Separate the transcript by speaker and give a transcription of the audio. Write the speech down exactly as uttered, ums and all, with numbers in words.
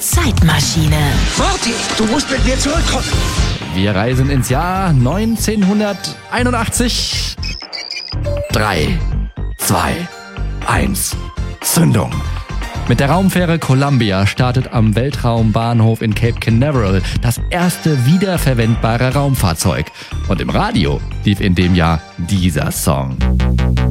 Speaker 1: Zeitmaschine.
Speaker 2: Marty, du musst mit mir zurückkommen.
Speaker 3: Wir reisen ins Jahr neunzehnhunderteinundachtzig. Drei, zwei, eins, Zündung. Mit der Raumfähre Columbia startet am Weltraumbahnhof in Cape Canaveral das erste wiederverwendbare Raumfahrzeug. Und im Radio lief in dem Jahr dieser Song.